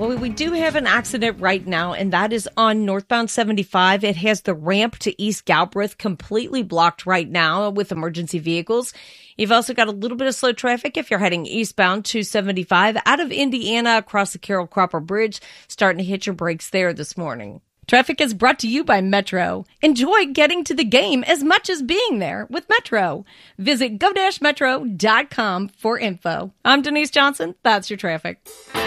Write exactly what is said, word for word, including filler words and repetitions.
Well, we do have an accident right now, and that is on northbound seventy-five. It has the ramp to East Galbraith completely blocked right now with emergency vehicles. You've also got a little bit of slow traffic if you're heading eastbound to seventy-five out of Indiana across the Carroll Cropper Bridge, starting to hit your brakes there this morning. Traffic is brought to you by Metro. Enjoy getting to the game as much as being there with Metro. Visit go dash metro dot com for info. I'm Denise Johnson. That's your traffic.